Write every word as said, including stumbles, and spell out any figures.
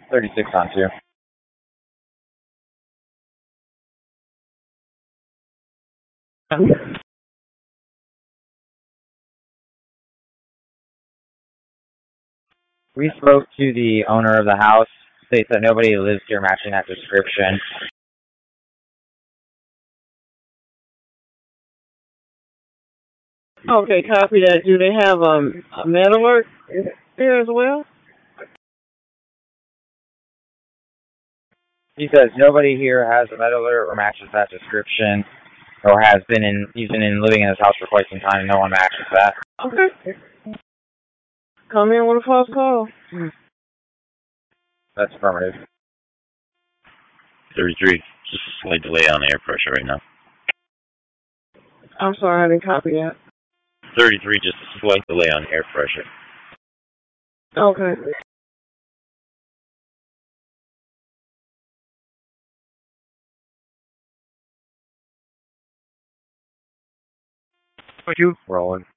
thirty-six on two. We spoke to the owner of the house. They said nobody lives here matching that description. Okay, copy that. Do they have um, a med alert there as well? He says nobody here has a med alert or matches that description, or has been in, he's been in living in this house for quite some time, and no one matches that. Okay. Come in with a false call. That's affirmative. thirty-three, just a slight delay on air pressure right now. I'm sorry, I didn't copy that. thirty-three, just a slight delay on air pressure. Okay. What you rolling?